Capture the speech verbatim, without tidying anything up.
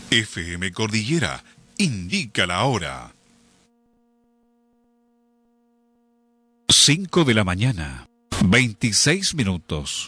F M Cordillera indica la hora. cinco de la mañana, veintiséis minutos.